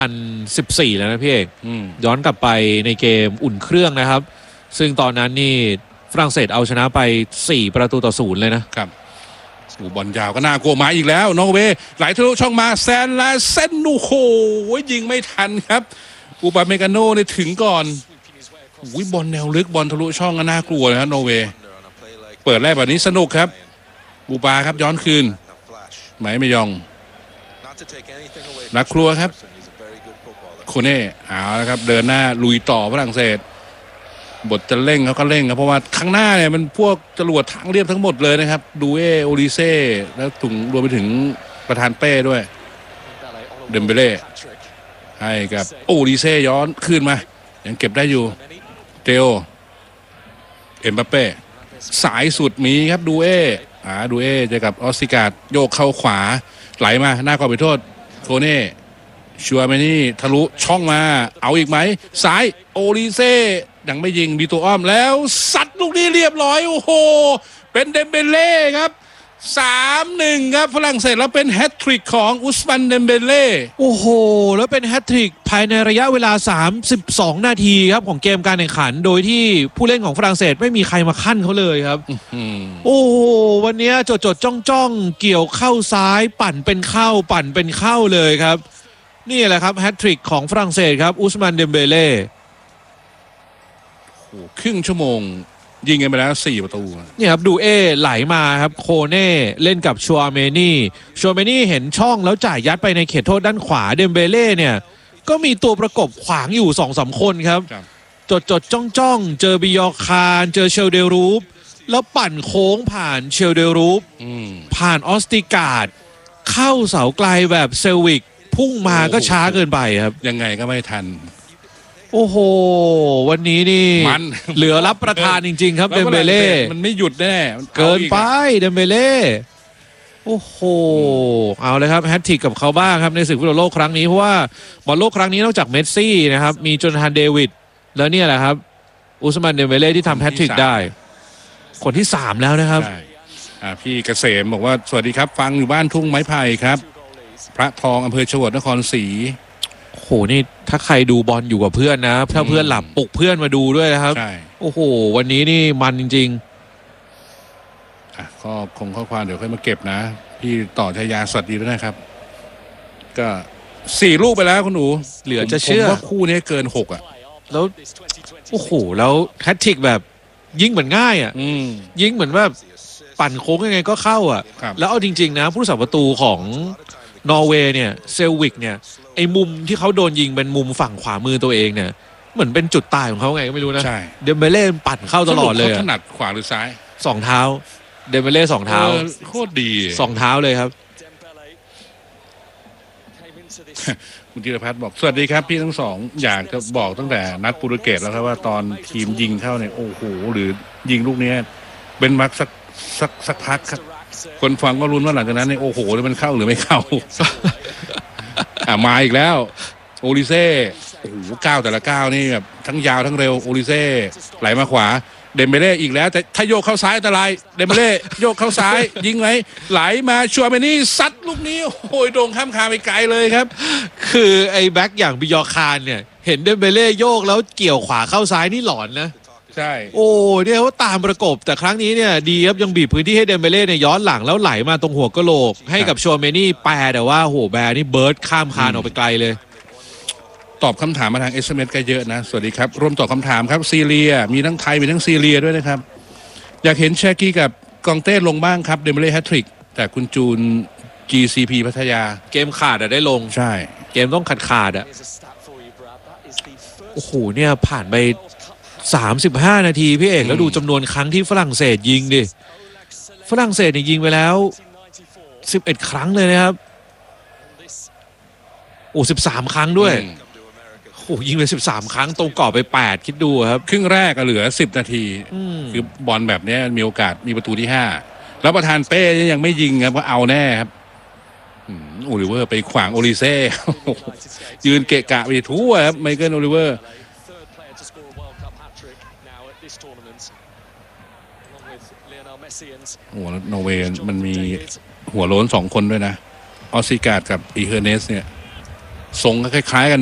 14แล้วนะพี่เอกย้อนกลับไปในเกมอุ่นเครื่องนะครับซึ่งตอนนั้นนี่ฝรั่งเศสเอาชนะไป4-0เลยนะครับบอลยาวก็น่ากลัวมาอีกแล้วนอร์เวย์ไหลทะลุช่องมาแซนและเส้นโอ้โหยิงไม่ทันครับอูปาเมกาโน่เนี่ยถึงก่อนบอลแนวลึกบอลทะลุช่องก็น่ากลัวนะครับนอร์เวย์เปิดแรกแบบนี้สนุกครับอูปาครับย้อนคืนไหมไม่ยองนักครัวครับโคเน่เอาละครับเดินหน้าลุยต่อฝรั่งเศสบทจะเร่งเขาก็เร่งครับเพราะว่าข้างหน้าเนี่ยมันพวกจรวดทางเรียบทั้งหมดเลยนะครับดูโอลิเซ่แล้วถึงรวมไปถึงประธานเป้ด้วยเดมเบเล่ให้กับโอลิเซ่ย้อนคืนมายังเก็บได้อยู่เทโอเอ็มบัปเป้สายสุดมีครับดูเจอกับออสติการ์ดโยกเข้าขวาไหลมาหน้ากรอบไปโทษโคเน่ชัวร์ไหมนี่ทะลุช่องมาเอาอีกไหมสายโอลิเซ่ยังไม่ยิงมีตัวอ้อมแล้วสัตว์ลูกนี้เรียบร้อยโอ้โหเป็นเดมเบเล่ครับ 3-1 ครับฝรั่งเศสแล้วเป็นแฮตทริกของอุสมันเดมเบเล่โอ้โหแล้วเป็นแฮตทริกภายในระยะเวลา32นาทีครับของเกมการแข่งขันโดยที่ผู้เล่นของฝรั่งเศสไม่มีใครมาคั่นเขาเลยครับโอ้โหวันนี้จดจ้องเกี่ยวเข้าซ้ายปั่นเป็นเข้าเลยครับนี่แหละครับแฮตทริกของฝรั่งเศสครับอุสมันเดมเบเล่ครึ่งชั่วโมงยิงกันไปแล้ว4 ประตูเนี่ยครับดูไหลมาครับโคเน่เล่นกับชัวเมนี่เห็นช่องแล้วจ่ายยัดไปในเขตโทษด้านขวาเดมเบเล่เนี่ยก็มีตัวประกบขวางอยู่ 2-3 คนครับจดจ้องเจอบิยอคารเจอเชลเดรูปแล้วปั่นโค้งผ่านเชลเดรูปผ่านออสติการ์ดเข้าเสาไกลแบบเซลวิกพุ่งมาก็ช้าเกินไปครับยังไงก็ไม่ทันโอ้โหวันนี้นี่เหลือรับประทานจริงๆครับเดมเบเล่มันไม่หยุดแน่เกินไปเดมเบเล่โอ้โหเอาเลยครับแฮตทริกกับเขาบ้างครับในศึกฟุตบอลโลกครั้งนี้เพราะว่าบอลโลกครั้งนี้นอกจากเมสซี่นะครับมีโจนาธานเดวิดแล้วเนี่ยแหละครับอุสมันเดมเบเล่ที่ทำแฮตทริกได้คนที่3แล้วนะครับพี่เกษมบอกว่าสวัสดีครับฟังอยู่บ้านทุ่งไม้ไผ่ครับพระทองอำเภอฉวดนครศรีโหนี่ถ้าใครดูบอลอยู่กับเพื่อนนะถ้าเพื่อนหลับปลุกเพื่อนมาดูด้วยนะครับโอ้โหวันนี้นี่มันจริงๆก็คงข้อความเดี๋ยวค่อยมาเก็บนะพี่ต่อชายาสวัสดีด้วยนะครับก็4 ลูกไปแล้วคุณหนูเหลือจะเชื่อว่าคู่นี้เกิน6 แล้วโอ้โหแล้วแฮตทริกแบบยิงเหมือนง่ายยิงเหมือนแบบปั่นโค้งยังไงก็เข้าแล้วเอาจริงๆนะผู้รักษาประตูของนอร์เวย์เนี่ยเซลวิกเนี่ยไอ้มุมที่เขาโดนยิงเป็นมุมฝั่งขวามือตัวเองเนี่ยเหมือนเป็นจุดตายของเขาไงก็ไม่รู้นะเดมเบเล่ปั่นเข้าตลอดเลยเขาถนัดขวาหรือซ้าย 2 เท้าเดมเบเล่2 เท้าโคตรดี 2 เท้าเลยครับคุณธีรพัฒน์บอกสวัสดีครับพี่ทั้งสองอยากจะบอกตั้งแต่นัดโปรตุเกสแล้วครับว่าตอนทีมยิงเข้าเนี่ยโอ้โหหรือยิงลูกนี้เป็นมักสักพักครับคนฟังก็รุ้นว่าหลังจากนั้นเนี่ยโอ้โหมันเข้าหรือไม่เข้ามาอีกแล้วโอลิเซ่โอ้โหก้าวแต่ละก้าวนี่แบบทั้งยาวทั้งเร็วโอลิเซ่ไหลมาขวาเดมเบเล่อีกแล้วแต่ถ้าโยกเข้าซ้ายอันตรายเดมเบเล่โยกเข้าซ้ายยิงไหมไหลมาชัวเมนี่ซัดลูกนี้โอ้ยโด่งข้ามคาไปไกลเลยครับคือไอ้แบ็คอย่างบิยอคารเนี่ยเห็นเดมเบเล่โยกแล้วเกี่ยวขวาเข้าซ้ายนี่หลอนนะใช่โอ้เนี่ยเขาตามประกบแต่ครั้งนี้เนี่ยดีครับยังบีบพื้นที่ให้เดมเบเล่เนี่ยย้อนหลังแล้วไหลมาตรงหัวกะโหลกให้กับชัวเมนี่แปรแต่ว่าโหแบร์นี่เบิร์ดข้ามคานออกไปไกลเลยตอบคำถามมาทาง SMS ก็เยอะนะสวัสดีครับร่วมตอบคำถามครับซีเรียมีทั้งไทยมีทั้งซีเรียด้วยนะครับอยากเห็นแชกี้กับกองเต้ลงบ้างครับเดมเบเล่แฮตทริกแต่คุณจูน GCP พัทยาเกมขาดได้ลงใช่เกมต้องขาดโอ้โหเนี่ยผ่านไป35 นาทีพี่เอกแล้วดูจำนวนครั้งที่ฝรั่งเศสยิงดิฝรั่งเศสเนี่ยยิงไปแล้ว11 ครั้งเลยนะครับโอ้13 ครั้งด้วยโอ้ยิงไป13 ครั้งตรงกรอบไป8คิดดูครับครึ่งแรกเหลือ10 นาทีคือบอลแบบนี้มีโอกาสมีประตูที่5แล้วประธานเป้ยังไม่ยิงครับว่าเอาแน่ครับโอลิเวอร์ไปขวางโอลิเซ่ยืนเกะกะไปทั่วครับไมเคิลโอลิเวอร์โอ้โนเวย์มันมีหัวโล้น2 คนด้วยนะออสซิการ์ดกับอีเฮอร์เนสเนี่ยทรงก็คล้ายๆกัน